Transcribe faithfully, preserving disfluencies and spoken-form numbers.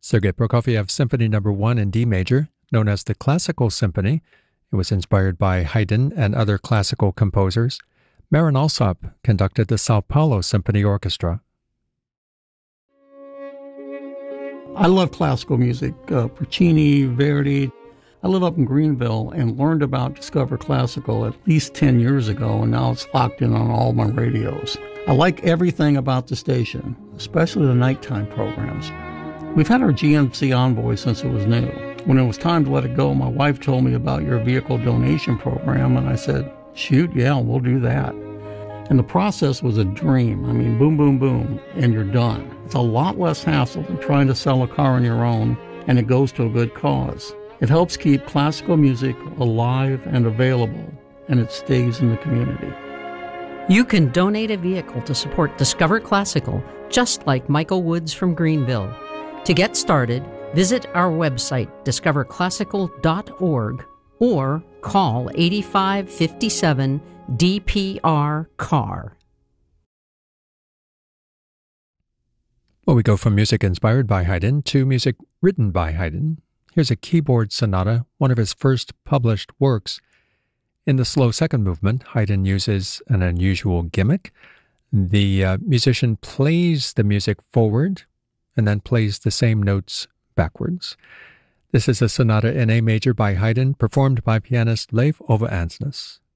Sergei Prokofiev Symphony Number One in D major, known as the Classical Symphony. It was inspired by Haydn and other classical composers. Marin Alsop conducted the Sao Paulo Symphony Orchestra. I love classical music, uh, Puccini, Verdi. I live up in Greenville and learned about Discover Classical at least ten years ago, and now it's locked in on all my radios. I like everything about the station, especially the nighttime programs. We've had our G M C Envoy since it was new. When it was time to let it go, my wife told me about your vehicle donation program, and I said, shoot, yeah, we'll do that. And the process was a dream. I mean, boom, boom, boom, and you're done. It's a lot less hassle than trying to sell a car on your own, and it goes to a good cause. It helps keep classical music alive and available, and it stays in the community. You can donate a vehicle to support Discover Classical, just like Michael Woods from Greenville. To get started, visit our website, discover classical dot org, or call eighty-five fifty-seven D P R C A R. Well, we go from music inspired by Haydn to music written by Haydn. Here's a keyboard sonata, one of his first published works. In the slow second movement, Haydn uses an unusual gimmick. The uh, musician plays the music forward and then plays the same notes backwards. This is a sonata in A major by Haydn, performed by pianist Leif Ove Andsnes.